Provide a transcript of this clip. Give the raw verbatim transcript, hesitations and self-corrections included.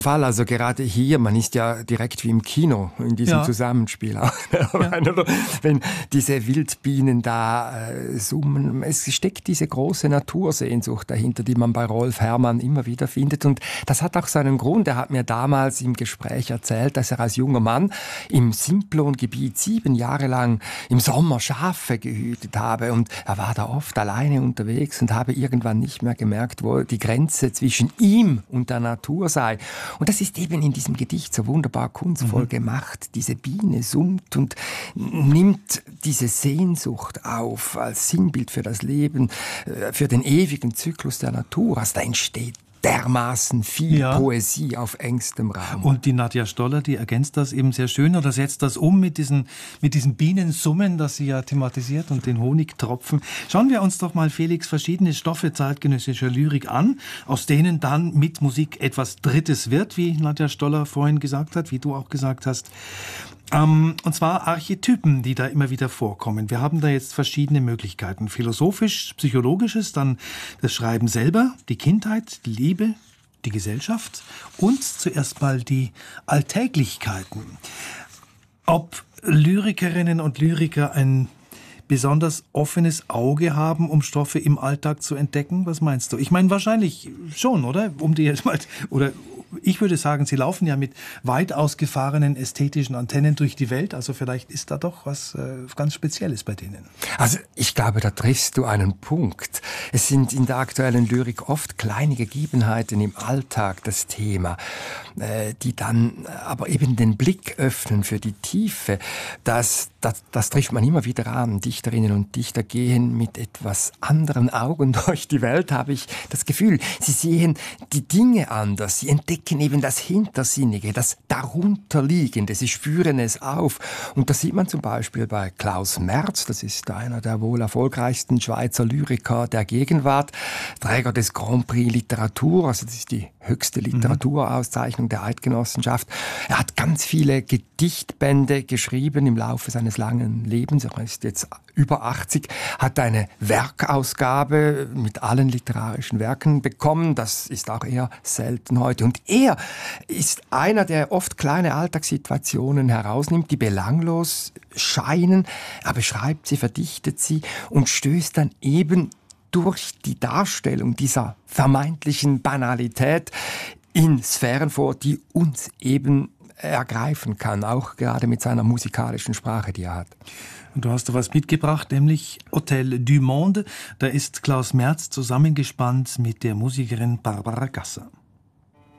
Fall, also gerade hier, man ist ja direkt wie im Kino in diesem ja. Zusammenspiel. Ja. Wenn diese Wildbienen da äh, summen, es steckt diese große Natursehnsucht dahinter, die man bei Rolf Herrmann immer wieder findet. Und das hat auch seinen Grund. Er hat mir damals im Gespräch erzählt, dass er als junger Mann im Simplongebiet sieben Jahre lang im Sommer Schafe gehütet habe. Und er war da oft alleine unterwegs und habe irgendwann nicht mehr gemerkt, wo die Grenze zwischen ihm und der Natur sei. Und das ist eben in diesem Gedicht so wunderbar kunstvoll mhm. gemacht. Diese Biene summt und nimmt diese Sehnsucht auf als Sinnbild für das Leben, für den ewigen Zyklus der Natur. Also da entsteht dermaßen viel ja. Poesie auf engstem Raum. Und die Nadja Stoller, die ergänzt das eben sehr schön oder setzt das um mit diesen, mit diesen Bienensummen, das sie ja thematisiert, und den Honigtropfen. Schauen wir uns doch mal, Felix, verschiedene Stoffe zeitgenössischer Lyrik an, aus denen dann mit Musik etwas Drittes wird, wie Nadja Stoller vorhin gesagt hat, wie du auch gesagt hast. Ähm, und zwar Archetypen, die da immer wieder vorkommen. Wir haben da jetzt verschiedene Möglichkeiten. Philosophisch, psychologisches, dann das Schreiben selber, die Kindheit, die Liebe, die Gesellschaft und zuerst mal die Alltäglichkeiten. Ob Lyrikerinnen und Lyriker ein besonders offenes Auge haben, um Stoffe im Alltag zu entdecken? Was meinst du? Ich meine wahrscheinlich schon, oder? Um die jetzt mal, oder ich würde sagen, sie laufen ja mit weit ausgefahrenen ästhetischen Antennen durch die Welt. Also vielleicht ist da doch was äh, ganz Spezielles bei denen. Also ich glaube, da triffst du einen Punkt. Es sind in der aktuellen Lyrik oft kleine Gegebenheiten im Alltag das Thema, äh, die dann aber eben den Blick öffnen für die Tiefe. Das, das, das trifft man immer wieder an. Dichterinnen und Dichter gehen mit etwas anderen Augen durch die Welt, habe ich das Gefühl. Sie sehen die Dinge anders. Sie entdecken eben das Hintersinnige, das Darunterliegende. Sie spüren es auf. Und das sieht man zum Beispiel bei Klaus Merz. Das ist einer der wohl erfolgreichsten Schweizer Lyriker der Gegenwart. Träger des Grand Prix Literatur. Also das ist die höchste Literaturauszeichnung der Eidgenossenschaft. Er hat ganz viele Gedichtbände geschrieben im Laufe seines langen Lebens. Er ist jetzt über achtzig, hat eine Werkausgabe mit allen literarischen Werken bekommen. Das ist auch eher selten heute. Und er ist einer, der oft kleine Alltagssituationen herausnimmt, die belanglos scheinen. Er beschreibt sie, verdichtet sie und stößt dann eben durch die Darstellung dieser vermeintlichen Banalität in Sphären vor, die uns eben ergreifen kann, auch gerade mit seiner musikalischen Sprache, die er hat. Und du hast da was mitgebracht, nämlich Hotel du Monde. Da ist Klaus Merz zusammengespannt mit der Musikerin Barbara Gasser.